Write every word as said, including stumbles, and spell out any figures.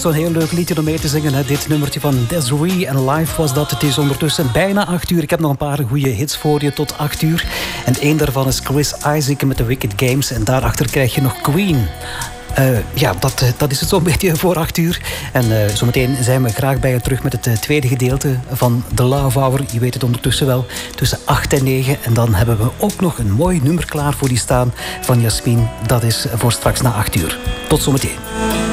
zo'n heel leuk liedje om mee te zingen. Hè? Dit nummertje van Desiree en Live was dat. Het is ondertussen bijna acht uur. Ik heb nog een paar goede hits voor je tot acht uur. En één daarvan is Chris Isaac met The Wicked Games. En daarachter krijg je nog Queen. Uh, ja, dat, dat is het zo'n beetje voor acht uur. En uh, zometeen zijn we graag bij je terug met het uh, tweede gedeelte van The Love Hour. Je weet het ondertussen wel, tussen acht en negen. En dan hebben we ook nog een mooi nummer klaar voor die staan van Jasmin. Dat is voor straks na acht uur. Tot zometeen.